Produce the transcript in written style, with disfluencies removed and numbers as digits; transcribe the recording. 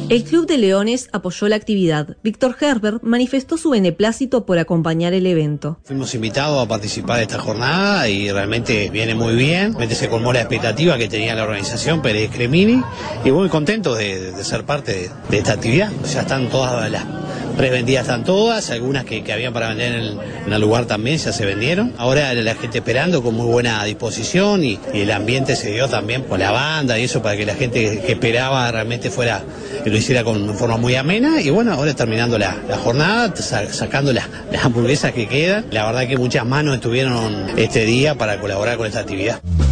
El Club de Leones apoyó la actividad. Víctor Herbert manifestó su beneplácito por acompañar el evento. Fuimos invitados a participar de esta jornada y realmente viene muy bien. Realmente se colmó la expectativa que tenía la organización Pérez Cremini y muy contentos de ser parte de esta actividad. Ya están todas las prevendidas, están todas, algunas que habían para vender en el lugar también ya se vendieron. Ahora la gente esperando con muy buena disposición y el ambiente se dio también por la banda y eso para que la gente que esperaba realmente lo hiciera con forma muy amena. Y bueno, ahora terminando la jornada, sacando las hamburguesas que quedan. La verdad que muchas manos estuvieron este día para colaborar con esta actividad.